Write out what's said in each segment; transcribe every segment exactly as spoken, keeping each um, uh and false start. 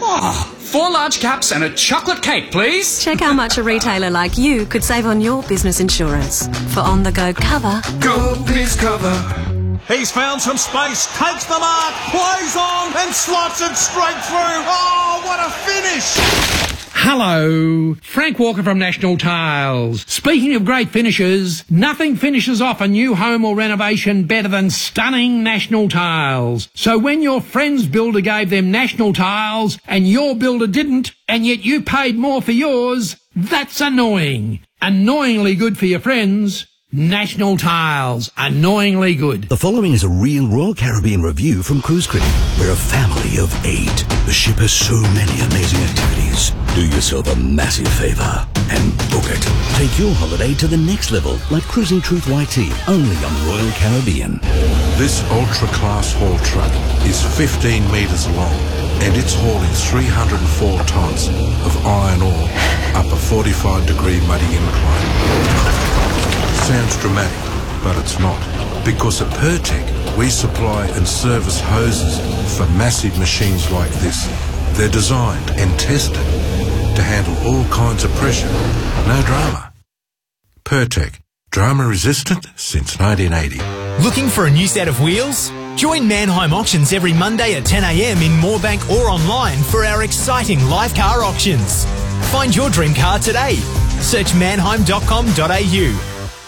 Oh, four large caps and a chocolate cake, please. Check how much a retailer like you could save on your business insurance. For on-the-go cover, Go Biz Cover. He's found some space, takes the mark, plays on and slots it straight through. Oh, what a finish! Hello, Frank Walker from National Tiles. Speaking of great finishes, nothing finishes off a new home or renovation better than stunning National Tiles. So when your friend's builder gave them National Tiles and your builder didn't, and yet you paid more for yours, that's annoying. Annoyingly good for your friends. National Tiles. Annoyingly good. The following is a real Royal Caribbean review from Cruise Critic. We're a family of eight. The ship has so many amazing activities. Do yourself a massive favour and book it. Take your holiday to the next level, like Cruising Truth Y T, only on Royal Caribbean. This ultra-class haul truck is fifteen metres long and it's hauling three hundred four tonnes of iron ore up a forty-five degree muddy incline. Sounds dramatic, but it's not. Because at Pertec, we supply and service hoses for massive machines like this. They're designed and tested to handle all kinds of pressure. No drama. Pertec, drama resistant since nineteen eighty. Looking for a new set of wheels? Join Mannheim Auctions every Monday at ten a m in Moorebank or online for our exciting live car auctions. Find your dream car today. Search mannheim dot com dot a u.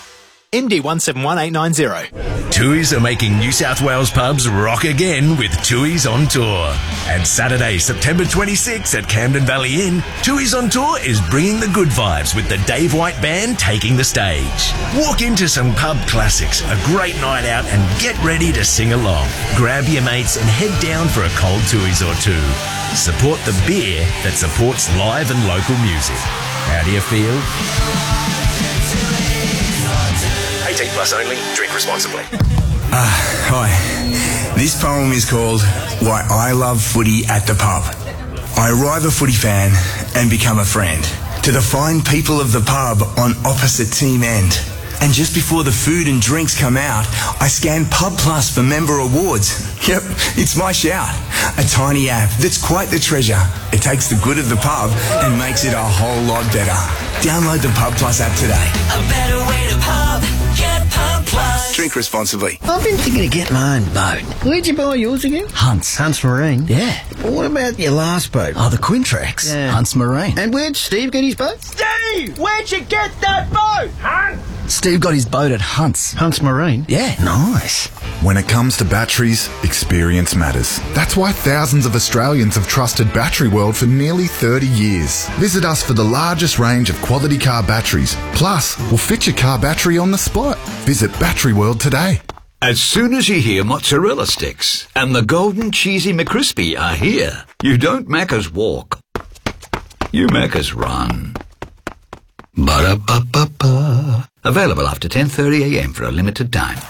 M D one seven one eight nine zero. Tooheys are making New South Wales pubs rock again with Tooheys on Tour. And Saturday, September twenty-sixth at Camden Valley Inn, Tooheys on Tour is bringing the good vibes with the Dave White Band taking the stage. Walk into some pub classics, a great night out, and get ready to sing along. Grab your mates and head down for a cold Tooheys or two. Support the beer that supports live and local music. How do you feel? eighteen plus only. Drink responsibly. Ah, uh, hi. This poem is called Why I Love Footy at the Pub. I arrive a footy fan and become a friend to the fine people of the pub on opposite team end. And just before the food and drinks come out, I scan Pub Plus for member awards. Yep, it's my shout. A tiny app that's quite the treasure. It takes the good of the pub and makes it a whole lot better. Download the Pub Plus app today. A better way to pub. Get Pub Plus. Drink responsibly. I've been thinking of getting my own boat. Where'd you buy yours again? Hunts. Hunts Marine. Yeah. But what about your last boat? Oh, the Quintrex. Yeah. Hunts Marine. And where'd Steve get his boat? Steve! Where'd you get that boat? Hunt! Steve got his boat at Hunts. Hunts Marine? Yeah. Nice. When it comes to batteries, experience matters. That's why thousands of Australians have trusted Battery World for nearly thirty years. Visit us for the largest range of quality car batteries. Plus, we'll fit your car battery on the spot. Visit Battery World today. As soon as you hear mozzarella sticks and the golden cheesy McCrispy are here, you don't Macca's walk. You Macca's run. Ba-da-ba-ba-ba. Available after ten thirty a m for a limited time.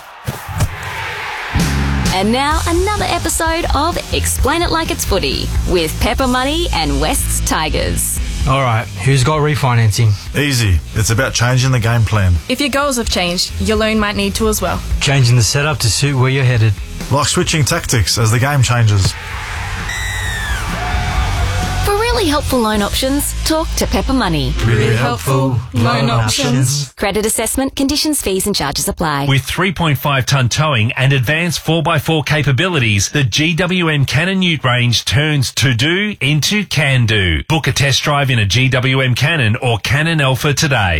And now another episode of Explain It Like It's Footy with Pepper Money and West's Tigers. All right, who's got refinancing? Easy. It's about changing the game plan. If your goals have changed, your loan might need to as well. Changing the setup to suit where you're headed. Like switching tactics as the game changes. For really helpful loan options, talk to Pepper Money. Really helpful loan options. Credit assessment, conditions, fees and charges apply. With three point five tonne towing and advanced four by four capabilities, the G W M Cannon Ute range turns to-do into can-do. Book a test drive in a G W M Cannon or Cannon Alpha today.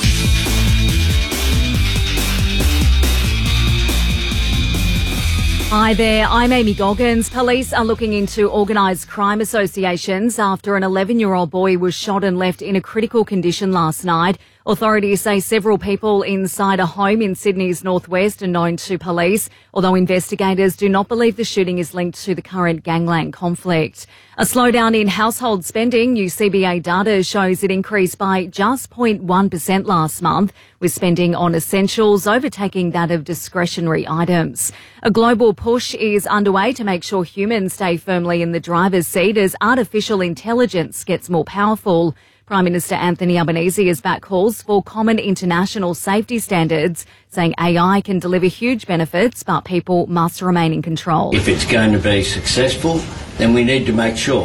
Hi there, I'm Amy Goggins. Police are looking into organised crime associations after an eleven-year-old boy was shot and left in a critical condition last night. Authorities say several people inside a home in Sydney's northwest are known to police, although investigators do not believe the shooting is linked to the current gangland conflict. A slowdown in household spending, new C B A data shows it increased by just zero point one percent last month, with spending on essentials overtaking that of discretionary items. A global push is underway to make sure humans stay firmly in the driver's seat as artificial intelligence gets more powerful. Prime Minister Anthony Albanese has backed calls for common international safety standards, saying A I can deliver huge benefits, but people must remain in control. If it's going to be successful, then we need to make sure